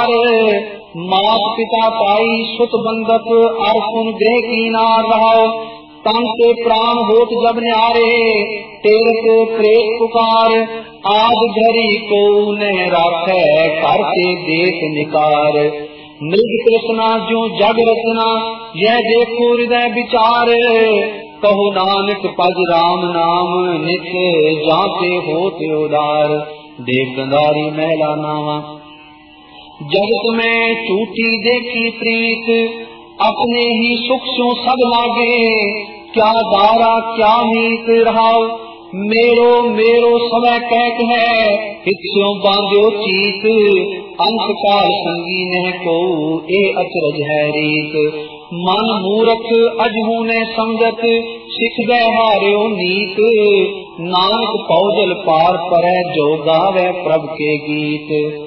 विचार। मात पिता ताई सुत बंधक अर सुन गृह की नार रहो। तन के प्राण होत जब न्यारे तेरत प्रेत पुकार। आद घरी को न राखे कर के देख निकार। मृग कृष्णा जो जग रचना यह देखो हृदय विचार। कहो नानक पज राम नाम नित जाते होते उदार। देव गंधारी महला नावा। जगत में झूठी देखी प्रीत अपने ही सुख सो सब लागे। क्या दारा क्या मीत रहाओ मेरो मेरो समय कहत है। हिस्सों बांध्यो चीत अंत काल संगी न को ए अचरज है रीत। मन मूरख अजहू ने समझत सिख गए हार्यो नीत। नानक पौजल पार परै जो गावे प्रभ के गीत।